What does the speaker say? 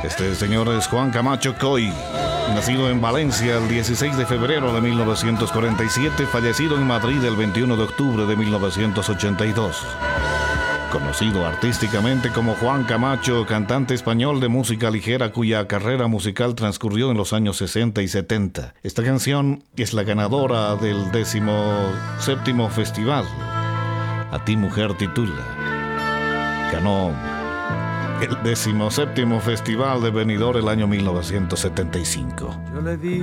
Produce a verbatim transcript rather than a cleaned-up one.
Este señor es Juan Camacho Coy, nacido en Valencia el dieciséis de febrero de mil novecientos cuarenta y siete, fallecido en Madrid el veintiuno de octubre de mil novecientos ochenta y dos. Conocido artísticamente como Juan Camacho, cantante español de música ligera cuya carrera musical transcurrió en los años sesenta y setenta. Esta canción es la ganadora del décimo séptimo festival. A ti mujer titula. Ganó el décimo séptimo festival de Benidorm el año mil novecientos setenta y cinco. Yo le di